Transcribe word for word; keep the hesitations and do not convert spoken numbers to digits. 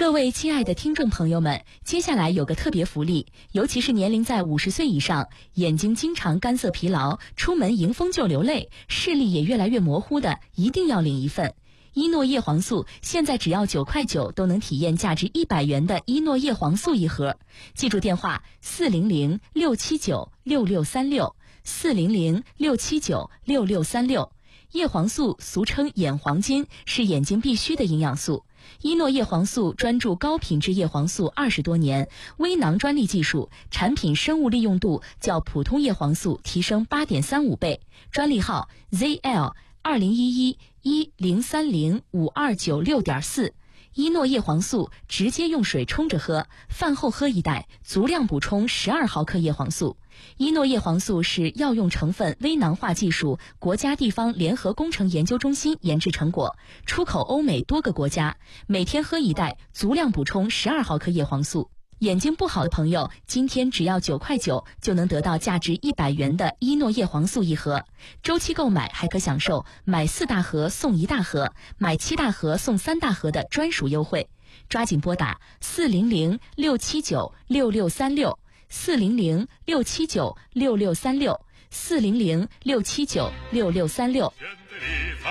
各位亲爱的听众朋友们，接下来有个特别福利，尤其是年龄在五十岁以上，眼睛经常干涩疲劳，出门迎风就流泪，视力也越来越模糊的，一定要领一份。伊诺叶黄素现在只要九块九都能体验价值一百元的伊诺叶黄素一盒。记住电话四零零六七九六六三六四零零六七九六六三六。叶黄素俗称眼黄金，是眼睛必须的营养素。伊诺叶黄素专注高品质叶黄素二十多年，微囊专利技术，产品生物利用度较普通叶黄素提升 八点三五 倍。专利号 Z L 二零一一一零三零五二九六点四。伊诺叶黄素直接用水冲着喝，饭后喝一袋，足量补充十二毫克叶黄素。伊诺叶黄素是药用成分微囊化技术国家地方联合工程研究中心研制成果，出口欧美多个国家，每天喝一袋，足量补充十二毫克叶黄素。眼睛不好的朋友，今天只要九块九就能得到价值一百元的伊诺叶黄素一盒，周期购买还可享受买四大盒送一大盒，买七大盒送三大盒的专属优惠。抓紧拨打四零零六七九六六三六四零零六七九六六三六四零零六七九六六三六。